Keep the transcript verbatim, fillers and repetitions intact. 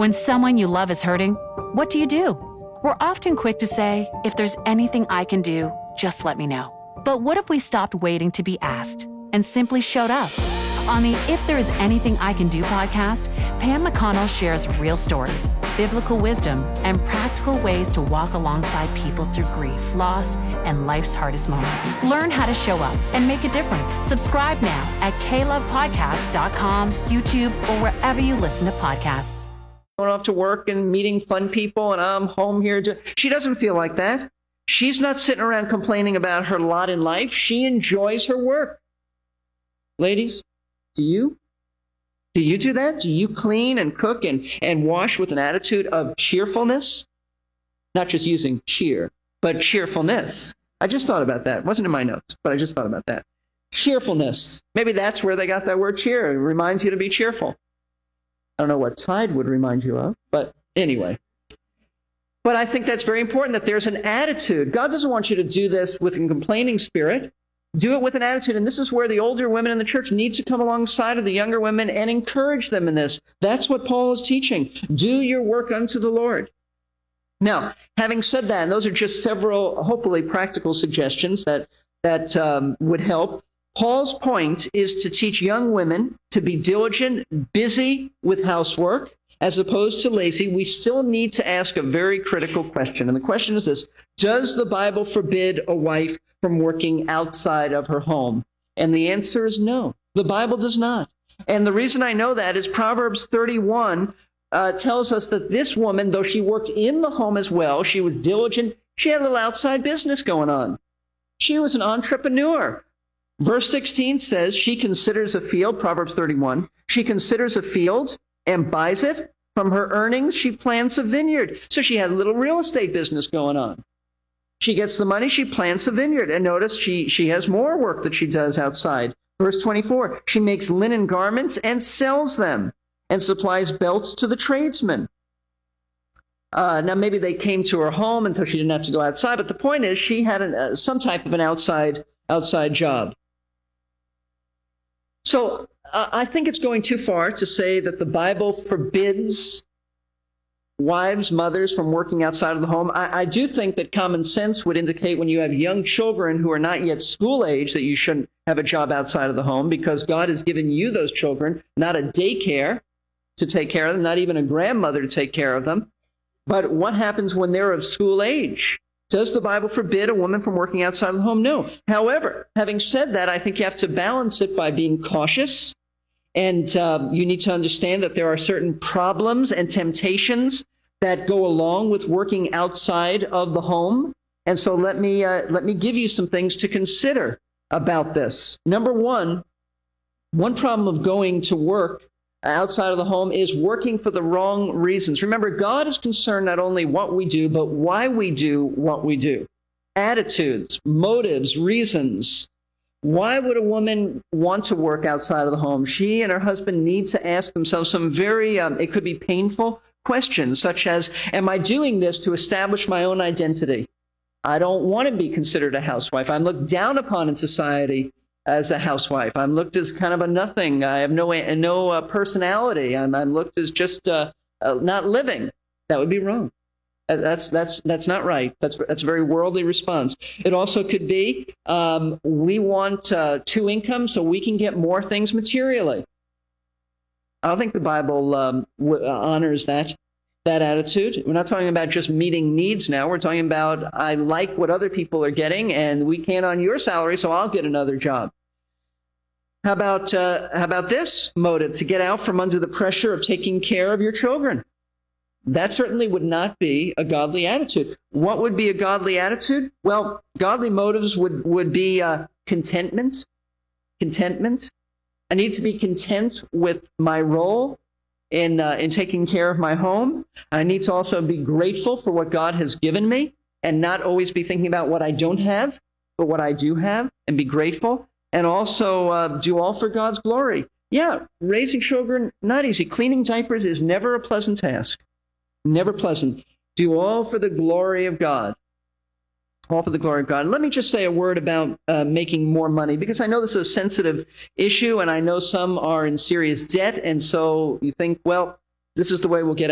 When someone you love is hurting, what do you do? We're often quick to say, if there's anything I can do, just let me know. But what if we stopped waiting to be asked and simply showed up? On the If There Is Anything I Can Do podcast, Pam McConnell shares real stories, biblical wisdom, and practical ways to walk alongside people through grief, loss, and life's hardest moments. Learn how to show up and make a difference. Subscribe now at k love podcast dot com, YouTube, or wherever you listen to podcasts. Going off to work and meeting fun people, and I'm home here. To... She doesn't feel like that. She's not sitting around complaining about her lot in life. She enjoys her work. Ladies, do you? Do you do that? Do you clean and cook and, and wash with an attitude of cheerfulness? Not just using cheer, but cheerfulness. I just thought about that. It wasn't in my notes, but I just thought about that. Cheerfulness. Maybe that's where they got that word cheer. It reminds you to be cheerful. I don't know what Tide would remind you of, but anyway. But I think that's very important, that there's an attitude. God doesn't want you to do this with a complaining spirit. Do it with an attitude. And this is where the older women in the church need to come alongside of the younger women and encourage them in this. That's what Paul is teaching. Do your work unto the Lord. Now, having said that, and those are just several, hopefully, practical suggestions that, that um, would help. Paul's point is to teach young women to be diligent, busy with housework, as opposed to lazy. We still need to ask a very critical question. And the question is this: does the Bible forbid a wife from working outside of her home? And the answer is no. The Bible does not. And the reason I know that is Proverbs thirty-one uh, tells us that this woman, though she worked in the home as well, she was diligent, she had a little outside business going on. She was an entrepreneur. Verse sixteen says she considers a field, Proverbs thirty-one, she considers a field and buys it. From her earnings, she plants a vineyard. So she had a little real estate business going on. She gets the money, she plants a vineyard. And notice she, she has more work that she does outside. Verse twenty-four, she makes linen garments and sells them and supplies belts to the tradesmen. Uh, now, maybe they came to her home and so she didn't have to go outside. But the point is she had an, uh, some type of an outside, outside job. So uh, I think it's going too far to say that the Bible forbids wives, mothers from working outside of the home. I, I do think that common sense would indicate when you have young children who are not yet school age that you shouldn't have a job outside of the home, because God has given you those children, not a daycare to take care of them, not even a grandmother to take care of them. But what happens when they're of school age? Does the Bible forbid a woman from working outside of the home? No. However, having said that, I think you have to balance it by being cautious. And uh, you need to understand that there are certain problems and temptations that go along with working outside of the home. And so let me, uh, let me give you some things to consider about this. Number one, one problem of going to work outside of the home is working for the wrong reasons. Remember, God is concerned not only what we do, but why we do what we do. Attitudes, motives, reasons. Why would a woman want to work outside of the home? She and her husband need to ask themselves some very, um, it could be painful questions, such as, am I doing this to establish my own identity? I don't want to be considered a housewife. I'm looked down upon in society as a housewife. I'm looked as kind of a nothing. I have no no uh, personality. I'm, I'm looked as just uh, uh, not living. That would be wrong. That's that's that's not right. That's that's a very worldly response. It also could be um, we want uh, two incomes so we can get more things materially. I don't think the Bible um, w- honors that that attitude. We're not talking about just meeting needs now. We're talking about I like what other people are getting, and we can't on your salary, so I'll get another job. How about uh, how about this motive? To get out from under the pressure of taking care of your children. That certainly would not be a godly attitude. What would be a godly attitude? Well, godly motives would, would be uh, contentment. Contentment. I need to be content with my role in uh, in taking care of my home. I need to also be grateful for what God has given me and not always be thinking about what I don't have, but what I do have, and be grateful. And also uh, do all for God's glory. Yeah, raising children, not easy. Cleaning diapers is never a pleasant task. Never pleasant. Do all for the glory of God. All for the glory of God. Let me just say a word about uh, making more money, because I know this is a sensitive issue, and I know some are in serious debt, and so you think, well, this is the way we'll get